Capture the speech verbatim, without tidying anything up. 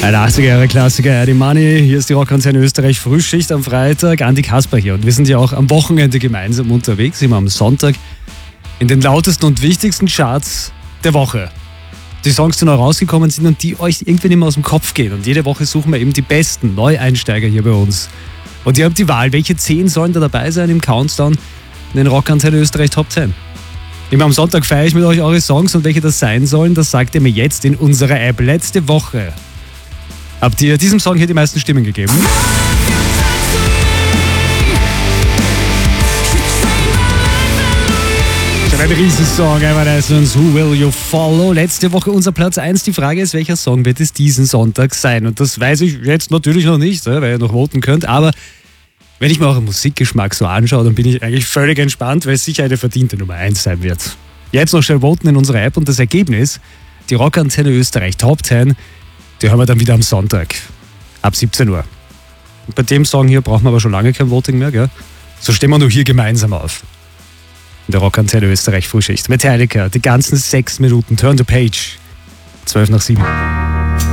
Ein achtziger-Jahre-Klassiker, Eddie Money. Hier ist die Rockantenne Österreich Frühschicht am Freitag. Andi Kasper hier. Und wir sind ja auch am Wochenende gemeinsam unterwegs, immer am Sonntag, in den lautesten und wichtigsten Charts der Woche. Die Songs, die neu rausgekommen sind und die euch irgendwie nicht mehr aus dem Kopf gehen. Und jede Woche suchen wir eben die besten Neueinsteiger hier bei uns. Und ihr habt die Wahl, welche zehn sollen da dabei sein im Countdown in den Rockantenne Österreich Top zehn. Immer am Sonntag feiere ich mit euch eure Songs und welche das sein sollen, das sagt ihr mir jetzt in unserer App. Letzte Woche habt ihr diesem Song hier die meisten Stimmen gegeben. Schon ein Riesensong, Evanescence, Who Will You Follow? Letzte Woche unser Platz eins. Die Frage ist, welcher Song wird es diesen Sonntag sein? Und das weiß ich jetzt natürlich noch nicht, weil ihr noch voten könnt, aber wenn ich mir euren Musikgeschmack so anschaue, dann bin ich eigentlich völlig entspannt, weil es sicher eine verdiente Nummer eins sein wird. Jetzt noch schnell voten in unserer App und das Ergebnis, die Rockantenne Österreich Top zehn, die hören wir dann wieder am Sonntag ab siebzehn Uhr. Und bei dem Song hier brauchen wir aber schon lange kein Voting mehr, gell? So stehen wir nur hier gemeinsam auf. In der Rockantenne Österreich Frühschicht. Metallica, die ganzen sechs Minuten. Turn the Page. zwölf nach sieben.